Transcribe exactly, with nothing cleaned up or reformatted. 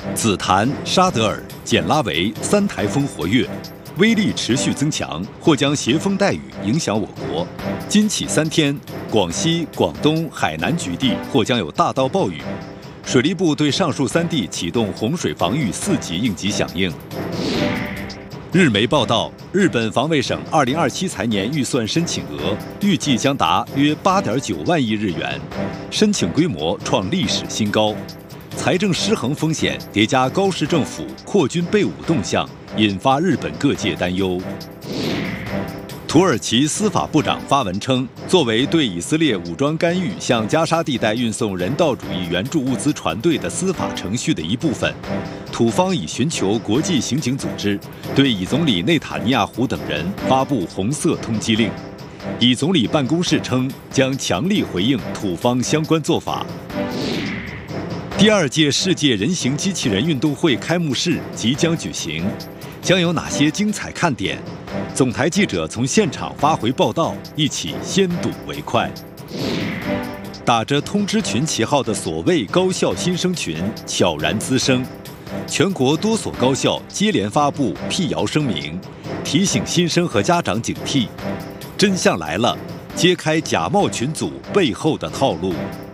紫檀、沙德尔、简拉维三台风活跃，威力持续增强，或将携风带雨影响我国。今起三天，广西、广东、海南局地或将有大到暴雨。水利部对上述三地启动洪水防御四级应急响应。日媒报道，日本防卫省二零二七财年预算申请额预计将达约八点九万亿日元，申请规模创历史新高。财政失衡风险叠加高市政府扩军备武动向，引发日本各界担忧。土耳其司法部长发文称，作为对以色列武装干预向加沙地带运送人道主义援助物资船队的司法程序的一部分，土方已寻求国际刑警组织对以总理内塔尼亚胡等人发布红色通缉令。以总理办公室称，将强力回应土方相关做法。第二届世界人形机器人运动会开幕式即将举行，将有哪些精彩看点？总台记者从现场发回报道，一起先睹为快。打着通知群旗号的所谓高校新生群悄然滋生，全国多所高校接连发布辟谣声明，提醒新生和家长警惕。真相来了，揭开假冒群组背后的套路。